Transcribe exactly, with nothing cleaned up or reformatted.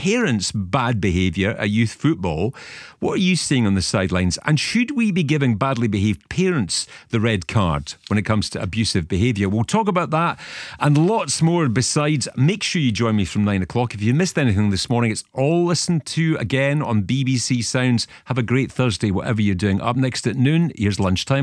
parents' bad behaviour at youth football? What are you seeing on the sidelines? And should we be giving badly behaved parents the red card when it comes to abusive behaviour? We'll talk about that and lots more besides. Make sure you join me from nine o'clock. If you missed anything this morning, it's all listened to again on B B C Sounds. Have a great Thursday, whatever you're doing. Up next at noon, here's Lunchtime.